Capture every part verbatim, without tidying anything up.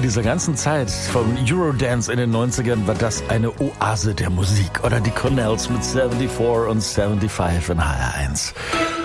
dieser ganzen Zeit vom Eurodance in den neunzigern war das eine Oase der Musik. Oder die Cornells mit vierundsiebzig und fünfundsiebzig in H R eins.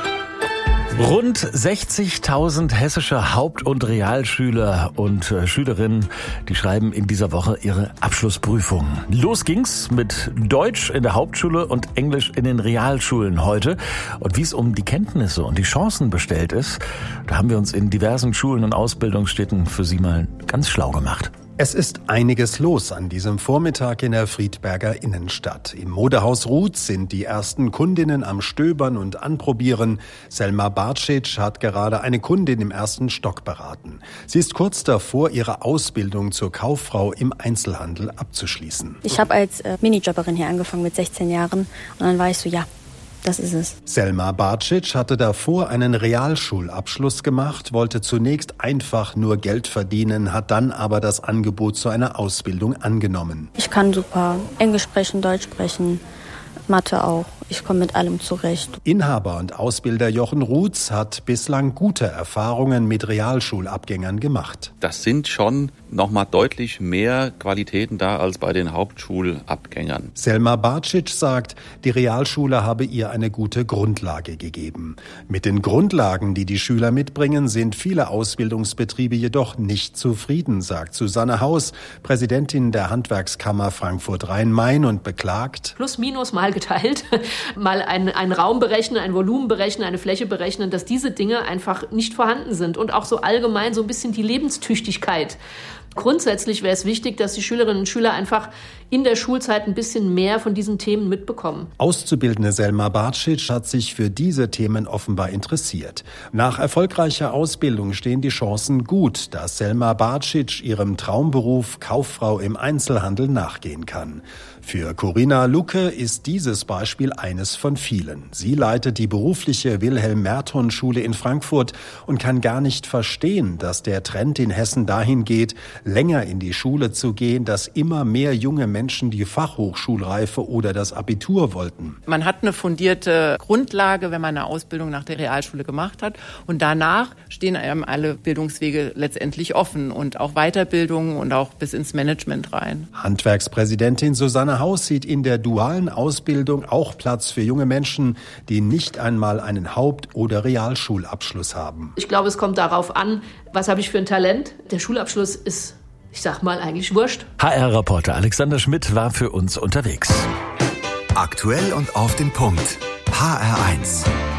Rund sechzigtausend hessische Haupt- und Realschüler und äh, Schülerinnen, die schreiben in dieser Woche ihre Abschlussprüfung. Los ging's mit Deutsch in der Hauptschule und Englisch in den Realschulen heute. Und wie es um die Kenntnisse und die Chancen bestellt ist, da haben wir uns in diversen Schulen und Ausbildungsstätten für Sie mal ganz schlau gemacht. Es ist einiges los an diesem Vormittag in der Friedberger Innenstadt. Im Modehaus Ruth sind die ersten Kundinnen am Stöbern und Anprobieren. Selma Barcic hat gerade eine Kundin im ersten Stock beraten. Sie ist kurz davor, ihre Ausbildung zur Kauffrau im Einzelhandel abzuschließen. Ich habe als äh, Minijobberin hier angefangen mit sechzehn Jahren und dann war ich so, ja, das ist es. Selma Barcic hatte davor einen Realschulabschluss gemacht, wollte zunächst einfach nur Geld verdienen, hat dann aber das Angebot zu einer Ausbildung angenommen. Ich kann super Englisch sprechen, Deutsch sprechen, Mathe auch. Ich komme mit allem zurecht. Inhaber und Ausbilder Jochen Ruths hat bislang gute Erfahrungen mit Realschulabgängern gemacht. Das sind schon nochmal deutlich mehr Qualitäten da als bei den Hauptschulabgängern. Selma Barcic sagt, die Realschule habe ihr eine gute Grundlage gegeben. Mit den Grundlagen, die die Schüler mitbringen, sind viele Ausbildungsbetriebe jedoch nicht zufrieden, sagt Susanne Haus, Präsidentin der Handwerkskammer Frankfurt-Rhein-Main und beklagt: Plus minus mal geteilt. Mal einen, einen Raum berechnen, ein Volumen berechnen, eine Fläche berechnen, dass diese Dinge einfach nicht vorhanden sind und auch so allgemein so ein bisschen die Lebenstüchtigkeit. Grundsätzlich wäre es wichtig, dass die Schülerinnen und Schüler einfach in der Schulzeit ein bisschen mehr von diesen Themen mitbekommen. Auszubildende Selma Barcic hat sich für diese Themen offenbar interessiert. Nach erfolgreicher Ausbildung stehen die Chancen gut, dass Selma Barcic ihrem Traumberuf Kauffrau im Einzelhandel nachgehen kann. Für Corinna Lucke ist dieses Beispiel eines von vielen. Sie leitet die berufliche Wilhelm-Merton-Schule in Frankfurt und kann gar nicht verstehen, dass der Trend in Hessen dahin geht, länger in die Schule zu gehen, dass immer mehr junge Menschen die Fachhochschulreife oder das Abitur wollten. Man hat eine fundierte Grundlage, wenn man eine Ausbildung nach der Realschule gemacht hat. Und danach stehen einem alle Bildungswege letztendlich offen und auch Weiterbildung und auch bis ins Management rein. Handwerkspräsidentin Susanne Haus sieht in der dualen Ausbildung auch Platz für junge Menschen, die nicht einmal einen Haupt- oder Realschulabschluss haben. Ich glaube, es kommt darauf an, was habe ich für ein Talent. Der Schulabschluss ist, ich sag mal, eigentlich wurscht. H R-Reporter Alexander Schmidt war für uns unterwegs. Aktuell und auf den Punkt. H R eins.